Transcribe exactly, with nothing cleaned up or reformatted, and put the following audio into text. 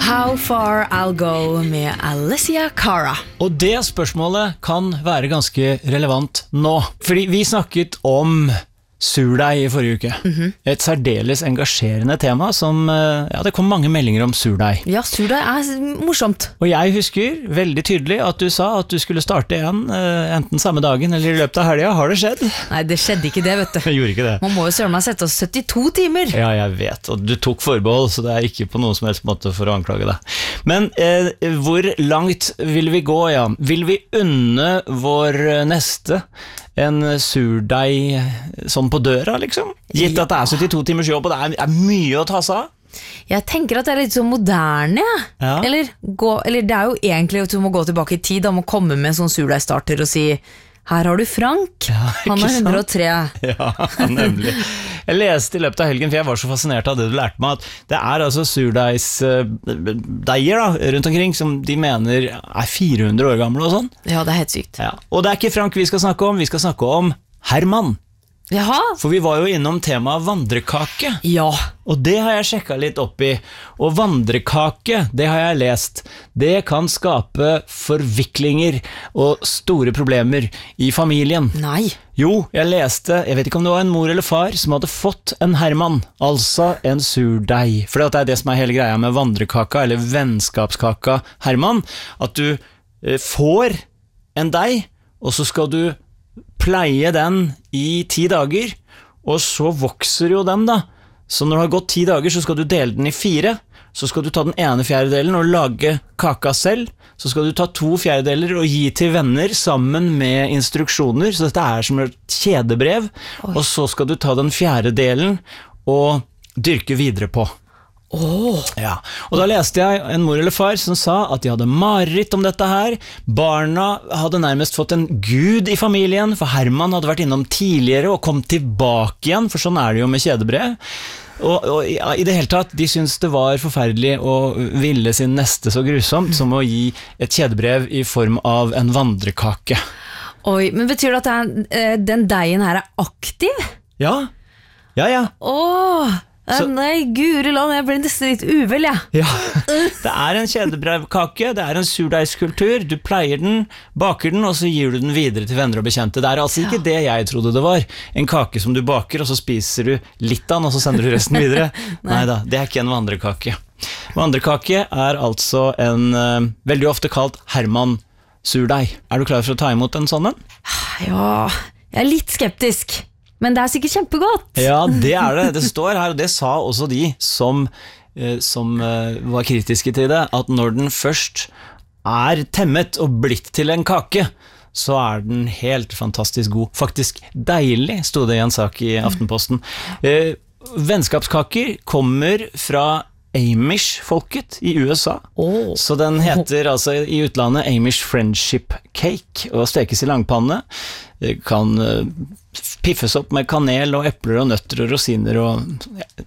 How Far I'll Go med Alessia Cara. Og det spørsmålet kan være ganske relevant nå, fordi vi snakket om surdeig i forrige uke. Mm-hmm. Et særdeles engasjerende tema som, ja, det kom mange meldinger om surdeig. Ja, surdeig er morsomt. Og jeg husker veldig tydelig at du sa at du skulle starte en, enten samme dagen eller i løpet av helgen. Har det skjedd? Nei, det skjedde ikke det, vet du. Jeg gjorde ikke det. Man må jo søren meg sette oss syttito timer. Ja, jeg vet, og du tok forbehold, så det er ikke på noen som helst måte for å anklage deg. Men eh, hvor langt vil vi gå, ja? Vil vi unne vår neste en surdeig sånn på døra, liksom? Gitt at det er syttito timers jobb, og det er, er mye å ta seg av. Jeg tenker at det er litt så moderne, ja. Eller, gå, eller det er jo egentlig at du må gå tilbake i tid, da må komme med en sånn surdeigstarter og si, her har du Frank, ja, han er hundre og tre. Ja, nemlig. Jeg leste i løpet av helgen, for jeg var så fascinert av det du lærte meg, at det er altså surdeigsdeiger da, rundt omkring, som de mener er fire hundre år gamle og sånn. Ja, det er helt sykt. Ja. Og det er ikke Frank vi skal snakke om, vi skal snakke om Herman. Jaha. For vi var jo innom temaet vandrekake. Ja. Og det har jeg sjekket litt opp i. Og vandrekake, det har jeg lest, det kan skape forviklinger og store problemer i familien. Nei. Jo, jeg leste, jeg vet ikke om det var en mor eller far som hadde fått en Herman, altså en surdeig. For det er det som er hele greia med vandrekaka, eller vennskapskaka Herman, at du eh, får en deig, og så skal du pleie den i ti dager, og så vokser jo den da. Så når det har gått ti dager, så skal du dele den i fire, så skal du ta den ene fjerdedelen og lage kaka selv, så skal du ta to fjerdedeler og gi til venner sammen med instruksjoner, så dette er som et kjedebrev. Oi. Og så skal du ta den fjerde delen og dyrke videre på. Oh. Ja. Og da leste jeg en mor eller far som sa at de hadde mareritt om dette her. Barna hadde nærmest fått en gud i familien, for Herman hadde vært innom tidligere og kom tilbake igjen, for sånn er det jo med kjedebrev. Og, og ja, i det hele tatt, de syntes det var forferdelig å ville sin neste så grusomt som å gi et kjedebrev i form av en vandrekake. Oi, men betyr det at det er, den deigen her er aktiv? Ja, ja, ja. Åh, Så, nei, guri land, jeg ble nesten litt uvel, ja. Ja, det er en kjedebrevkake, det er en surdeigskultur, du pleier den, baker den, og så gir du den videre til venner og bekjente. Det er altså ikke ja. det jeg trodde det var, en kake som du baker, og så spiser du litt av den, og så sender du resten videre. Nei. Neida, det er ikke en vandrekake. Vandrekake er altså en, uh, veldig ofte kalt Herman surdeig. Er du klar for å ta imot en sånn en? Ja, jeg er litt skeptisk. Men det er sikkert kjempegodt. Ja, det er det. Det står her, og det sa også de som, eh, som eh, var kritiske til det, at når den først er temmet og blitt til en kake, så er den helt fantastisk god. Faktisk deilig, stod det i en sak i Aftenposten. Eh, vennskapskaker kommer fra Amish-folket i U S A. Oh. Så den heter altså i utlandet Amish Friendship Cake, og stekes i langpanne. Det kan uh, piffes opp med kanel og epler og nøtter og rosiner og ja,